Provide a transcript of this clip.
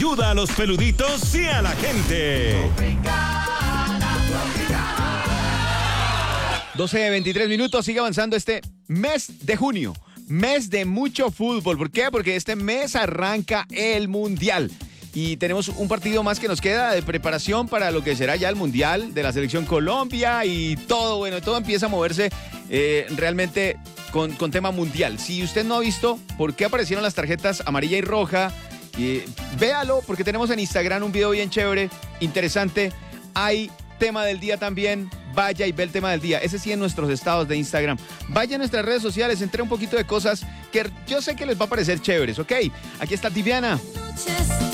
Ayuda a los peluditos y a la gente. 12:23, sigue avanzando este mes de junio, mes de mucho fútbol. ¿Por qué? Porque este mes arranca el Mundial y tenemos un partido más que nos queda de preparación para lo que será ya el Mundial de la Selección Colombia y todo, bueno, todo empieza a moverse realmente con tema mundial. Si usted no ha visto por qué aparecieron las tarjetas amarilla y roja, véalo, porque tenemos en Instagram un video bien chévere, interesante. Hay tema del día también. Vaya y ve el tema del día. Ese sí en nuestros estados de Instagram. Vaya a nuestras redes sociales, entre un poquito de cosas que yo sé que les va a parecer chéveres, ¿ok? Aquí está Tibiana.